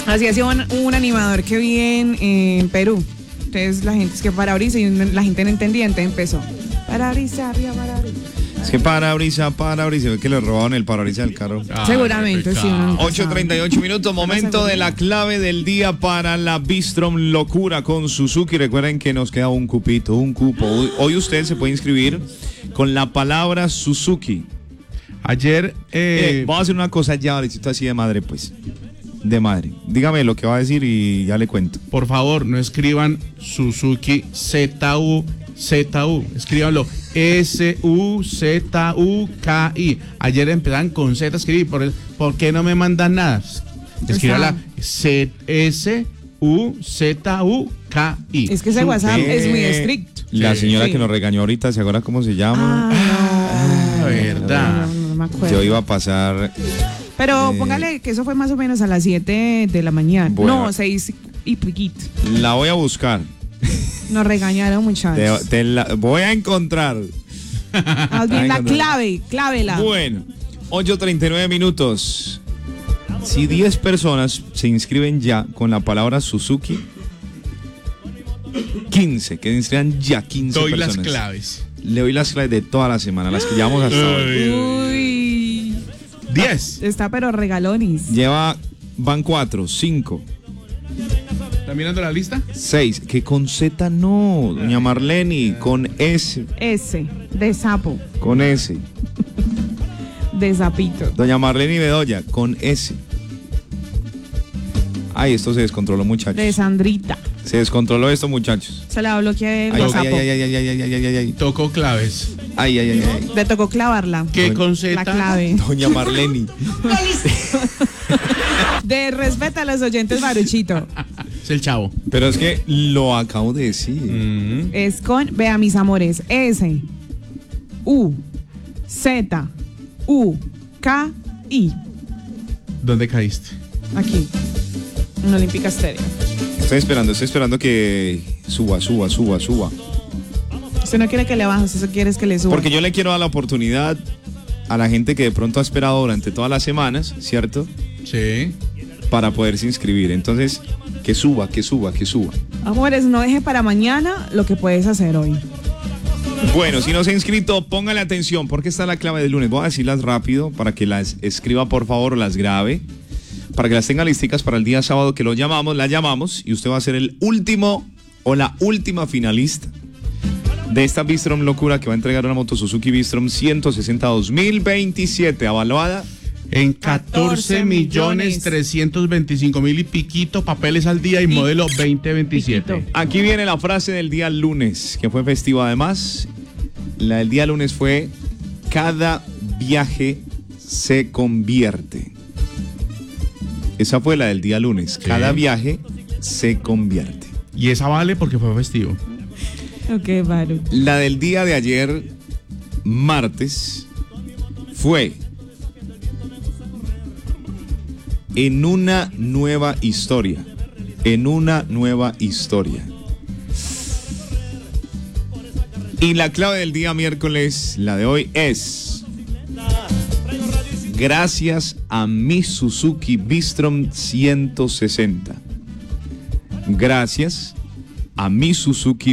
Así hacía un animador que vi en Perú. Entonces la gente es que parabrisa y la gente no entendía, entonces empezó. Parabrisa, arriba, parabrisa. Es que parabrisa, ve que le robaron el parabrisa del carro. Seguramente, sí. 8:38 minutos, momento de la clave del día para la Bistrom Locura con Suzuki. Recuerden que nos queda un cupo. Hoy usted se puede inscribir con la palabra Suzuki. Ayer... vamos a hacer una cosa ya, ahorita así de madre, pues. De madre. Dígame lo que va a decir y ya le cuento. Por favor, no escriban Suzuki ZU. Escríbanlo SUZUKI. Ayer empezaron con Z a escribir. ¿Por qué no me mandan nada? Escríbala SUZUKI. Es que ese WhatsApp es muy estricto. La señora que nos regañó ahorita, ¿se acuerda cómo se llama? Verdad. No me acuerdo. Yo iba a pasar... Pero póngale que eso fue más o menos a las 7 de la mañana. Bueno, no, 6 y piquito. La voy a buscar. Nos regañaron, muchachos. Voy a encontrar. Más bien la clávela. Bueno, 8:39 minutos. Si 10 personas se inscriben ya con la palabra Suzuki, 15, que se inscriban ya 15 doy personas. Las claves. Le doy las claves de toda la semana, las que llevamos hasta hoy. Uy. 10. Está pero regalonis. Van 4, 5. ¿Está mirando la lista? 6, que con Z no, doña Marleni, con S. S, de sapo. Con S. De sapito. Doña Marleni Bedoya, con S. Ay, esto se descontroló, muchachos. De Sandrita. Se descontroló esto, muchachos. Se la bloqueé el Ay, sapo. ay. Tocó claves. Ay. Le tocó clavarla. ¿Qué con Z? La clave. Doña Marleni. De respeta a los oyentes, Maruchito. Es el chavo. Pero es que lo acabo de decir. Es con, vea mis amores, S, U, Z, U, K, I. ¿Dónde caíste? Aquí, en Olímpica Estéreo. Estoy esperando que suba. Usted no quiere que le baje, usted quiere que le suba. Porque yo le quiero dar la oportunidad a la gente que de pronto ha esperado durante todas las semanas, ¿cierto? Sí. Para poderse inscribir. Entonces, que suba. Amores, no deje para mañana lo que puedes hacer hoy. Bueno, si no se ha inscrito, póngale atención, porque está la clave del lunes. Voy a decirlas rápido para que las escriba, por favor, o las grabe, para que las tenga listicas para el día sábado que la llamamos, y usted va a ser el último o la última finalista de esta Bistrom Locura, que va a entregar una moto Suzuki Bistrom 160 2027, avaluada en 14.325.000 y piquito papeles al día y modelo 2027. Piquito. Aquí viene la frase del día lunes, que fue festivo además. La del día lunes fue: cada viaje se convierte. Esa fue la del día lunes. Sí. Cada viaje se convierte. Y esa vale porque fue festivo. Ok, Maru. La del día de ayer, martes, fue: en una nueva historia. Y la clave del día miércoles, la de hoy, es: gracias a mi Suzuki Bistrom 160. Gracias a mi Suzuki